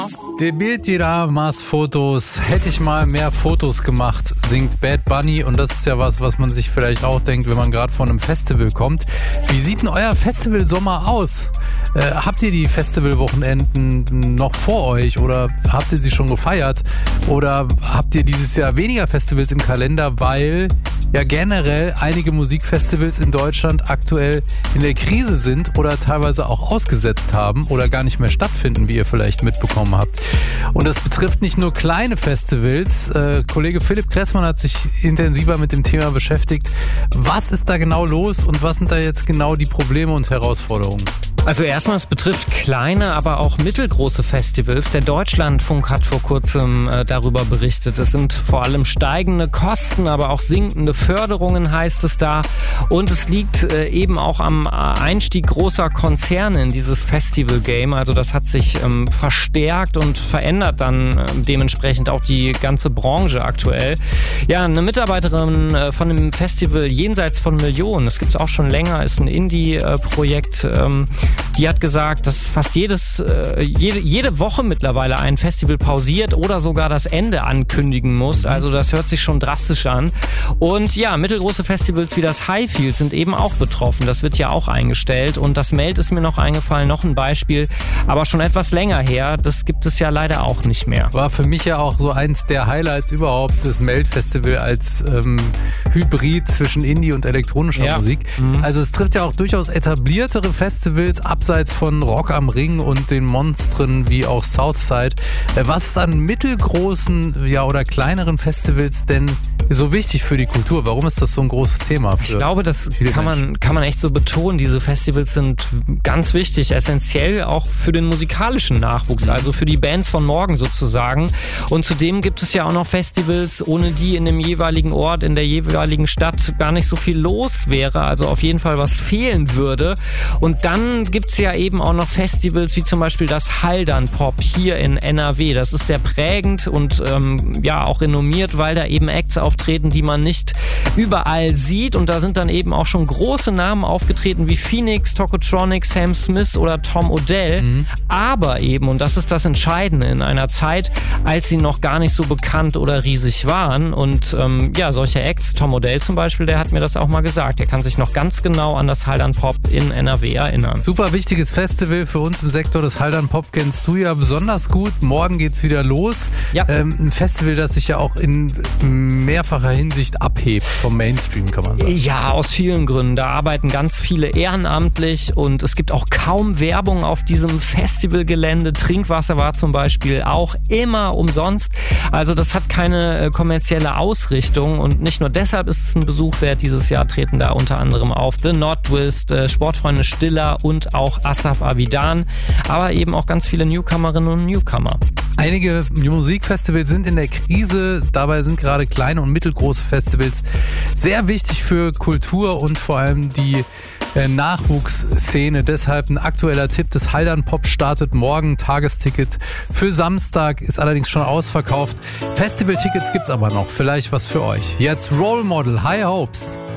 Debir tirar más Fotos. Hätte ich mal mehr Fotos gemacht, singt Bad Bunny. Und das ist ja was man sich vielleicht auch denkt, wenn man gerade von einem Festival kommt. Wie sieht denn euer Festivalsommer aus? Habt ihr die Festivalwochenenden noch vor euch oder habt ihr sie schon gefeiert? Oder habt ihr dieses Jahr weniger Festivals im Kalender, weil ja generell einige Musikfestivals in Deutschland aktuell in der Krise sind oder teilweise auch ausgesetzt haben oder gar nicht mehr stattfinden, wie ihr vielleicht mitbekommen habt. Und das betrifft nicht nur kleine Festivals. Kollege Philipp Kressmann hat sich intensiver mit dem Thema beschäftigt. Was ist da genau los und was sind da jetzt genau die Probleme und Herausforderungen? Also erstmal, es betrifft kleine, aber auch mittelgroße Festivals. Der Deutschlandfunk hat vor kurzem darüber berichtet. Es sind vor allem steigende Kosten, aber auch sinkende Förderungen, heißt es da. Und es liegt eben auch am Einstieg großer Konzerne in dieses Festival-Game. Also das hat sich verstärkt und verändert dann dementsprechend auch die ganze Branche aktuell. Ja, eine Mitarbeiterin von dem Festival Jenseits von Millionen, das gibt's auch schon länger, ist ein Indie-Projekt, die hat gesagt, dass fast jede Woche mittlerweile ein Festival pausiert oder sogar das Ende ankündigen muss. Also das hört sich schon drastisch an. Und ja, mittelgroße Festivals wie das Highfield sind eben auch betroffen. Das wird ja auch eingestellt. Und das Melt ist mir noch eingefallen, noch ein Beispiel, aber schon etwas länger her. Das gibt es ja leider auch nicht mehr. War für mich ja auch so eins der Highlights überhaupt, das Melt-Festival als Hybrid zwischen Indie und elektronischer Musik. Also es trifft ja auch durchaus etabliertere Festivals, abseits von Rock am Ring und den Monstern wie auch Southside. Was ist an mittelgroßen oder kleineren Festivals denn so wichtig für die Kultur? Warum ist das so ein großes Thema? Ich glaube, das kann man echt so betonen. Diese Festivals sind ganz wichtig, essentiell auch für den musikalischen Nachwuchs, also für die Bands von morgen sozusagen. Und zudem gibt es ja auch noch Festivals, ohne die in dem jeweiligen Ort, in der jeweiligen Stadt gar nicht so viel los wäre, also auf jeden Fall was fehlen würde. Und dann gibt's ja eben auch noch Festivals wie zum Beispiel das Haldern Pop hier in NRW. Das ist sehr prägend und auch renommiert, weil da eben Acts auftreten, die man nicht überall sieht. Und da sind dann eben auch schon große Namen aufgetreten wie Phoenix, Tokotronic, Sam Smith oder Tom Odell. Aber eben, und das ist das Entscheidende, in einer Zeit, als sie noch gar nicht so bekannt oder riesig waren. Und solche Acts, Tom Odell zum Beispiel, der hat mir das auch mal gesagt. Der kann sich noch ganz genau an das Haldern Pop in NRW erinnern. Super wichtiges Festival für uns im Sektor. Das Haldern Pop kennst du ja besonders gut. Morgen geht's wieder los. Ja. Ein Festival, das sich ja auch in mehrfacher Hinsicht abhebt vom Mainstream, kann man sagen. Ja, aus vielen Gründen. Da arbeiten ganz viele ehrenamtlich und es gibt auch kaum Werbung auf diesem Festivalgelände. Trinkwasser war zum Beispiel auch immer umsonst. Also das hat keine kommerzielle Ausrichtung und nicht nur deshalb ist es ein Besuch wert. Dieses Jahr treten da unter anderem auf The Nordwist, Sportfreunde Stiller und auch Asaf Avidan, aber eben auch ganz viele Newcomerinnen und Newcomer. Einige Musikfestivals sind in der Krise, dabei sind gerade kleine und mittelgroße Festivals sehr wichtig für Kultur und vor allem die Nachwuchsszene. Deshalb ein aktueller Tipp, das Haldern Pop startet morgen, Tagesticket für Samstag, ist allerdings schon ausverkauft. Festivaltickets gibt's aber noch, vielleicht was für euch. Jetzt Role Model, High Hopes.